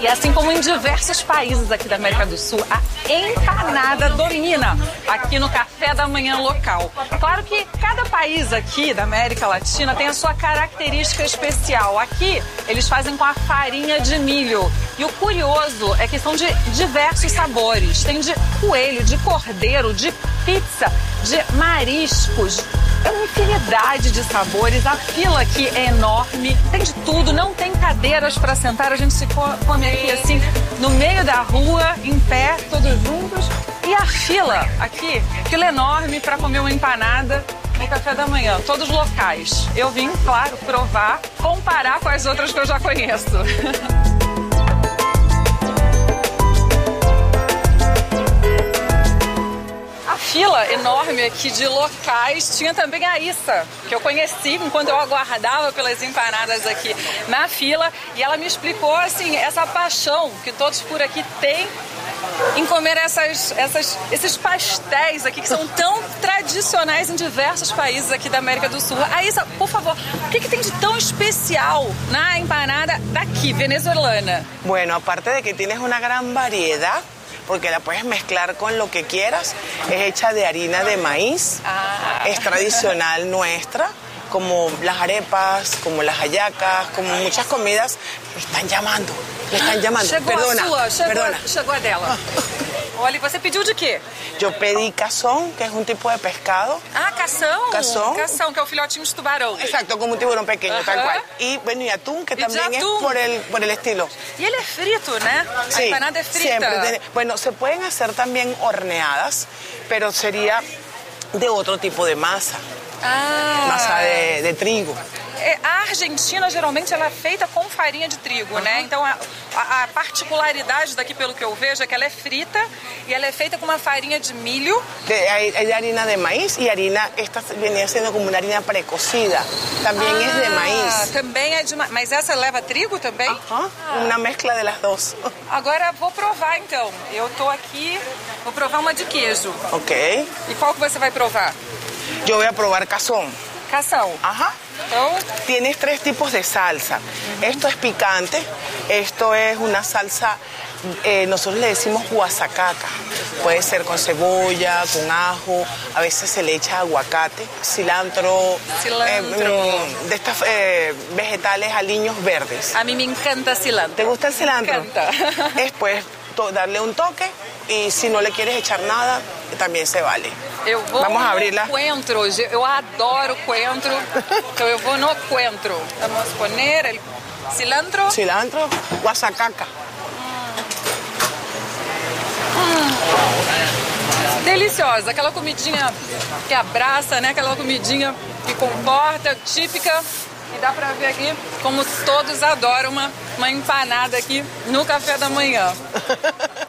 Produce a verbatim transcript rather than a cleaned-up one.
E assim como em diversos países aqui da América do Sul, a empanada domina aqui no café da manhã local. Claro que cada país aqui da América Latina tem a sua característica especial. Aqui eles fazem com a farinha de milho. E o curioso é que são de diversos sabores. Tem de coelho, de cordeiro, de pizza, de mariscos. É uma infinidade de sabores. A fila aqui é enorme, tem de tudo, não tem cadeiras para sentar. A gente se come aqui assim, no meio da rua, em pé, todos juntos. E a fila aqui, fila enorme para comer uma empanada no café da manhã, todos locais. Eu vim, claro, provar, comparar com as outras que eu já conheço. Fila enorme aqui de locais. Tinha também a Issa, que eu conheci enquanto eu aguardava pelas empanadas aqui na fila, e ela me explicou assim essa paixão que todos por aqui têm em comer essas, essas, esses pastéis aqui que são tão tradicionais em diversos países aqui da América do Sul. A Issa, por favor, o que, que tem de tão especial na empanada daqui, venezuelana? Bueno, aparte de que tienes una gran variedad, porque la puedes mezclar con lo que quieras. Es hecha de harina de maíz, ah. Es tradicional nuestra, como las arepas, como las hallacas, como muchas comidas. Me están llamando, me están llamando. Chegou perdona, a sua, chegou, perdona. Chegou a dela. Olha, você pediu de quê? Eu pedi cação, que é um tipo de pescado. Ah, cação? Cação. Cação, que é o filhotinho de tubarão. Exacto, como um tiburão pequeno, uh-huh. tal cual. E, bueno, y atún, que também é por el, por el estilo. E ele é frito, né? Sí, a empanada é frita. Siempre. Bueno, se pueden hacer también horneadas, pero sería de otro tipo de masa. Ah. Massa de, de trigo. A Argentina, geralmente, ela é feita com farinha de trigo, uhum. né? Então, a, a, a particularidade daqui, pelo que eu vejo, é que ela é frita e ela é feita com uma farinha de milho. Hay, hay harina de maíz y harina, esta venía siendo como una harina precocida. También ah, es de maíz. Também é de maíz. Mas essa leva trigo também? Aham, ah. Uma mescla de las dos. Agora, vou provar, então. Eu tô aqui, vou provar uma de queijo. Ok. E qual que você vai provar? Eu vou provar cação. Cação. Ajá. Então, tienes tres tipos de salsa. Uh-huh. Esto es picante, esto es una salsa, eh, nosotros le decimos guasacaca. Puede ser con cebolla, con ajo, a veces se le echa aguacate, cilantro, cilantro. Eh, de estas eh, vegetales aliños verdes. A mí me encanta cilantro. ¿Te gusta el cilantro? Me encanta. Es pues to- darle un toque y si no le quieres echar nada, también se vale. Eu vou Vamos no abrirla. coentro, eu adoro coentro, então eu vou no coentro. Vamos poner el cilantro. Cilantro, guasacaca. Hum. Deliciosa, aquela comidinha que abraça, né? Aquela comidinha que comporta, típica. E dá pra ver aqui como todos adoram uma, uma empanada aqui no café da manhã.